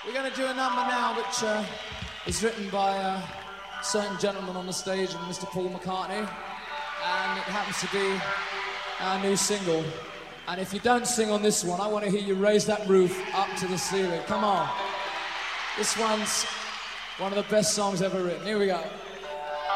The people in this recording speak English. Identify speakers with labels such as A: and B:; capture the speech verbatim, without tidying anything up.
A: We're going to do a number now which uh, is written by a certain gentleman on the stage, Mister Paul McCartney, and it happens to be our new single. And if you don't sing on this one, I want to hear you raise that roof up to the ceiling. Come on. This one's one of the best songs ever written. Here we go.